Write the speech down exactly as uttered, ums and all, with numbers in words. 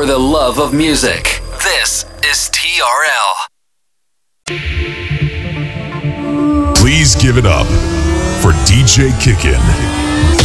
for the love of music. This is T R L. Please give it up for D J Kickin'.